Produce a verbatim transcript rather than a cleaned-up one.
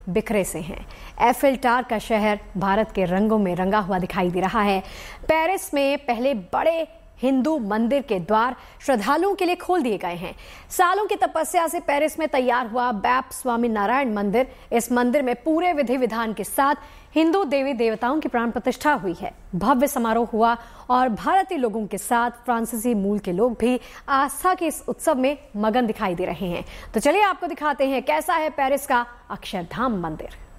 बिखरे से हैं। एफिल टावर का शहर भारत के रंगों में रंगा हुआ दिखाई दे रहा है। पेरिस में पहले बड़े हिंदू मंदिर के द्वार श्रद्धालुओं के लिए खोल दिए गए हैं। सालों की तपस्या से पेरिस में तैयार हुआ बैप स्वामी नारायण मंदिर, इस मंदिर में पूरे विधि विधान के साथ हिंदू देवी देवताओं की प्राण प्रतिष्ठा हुई है। भव्य समारोह हुआ और भारतीय लोगों के साथ फ्रांसीसी मूल के लोग भी आस्था के इस उत्सव में मगन दिखाई दे रहे हैं। तो चलिए आपको दिखाते हैं कैसा है पेरिस का अक्षरधाम मंदिर।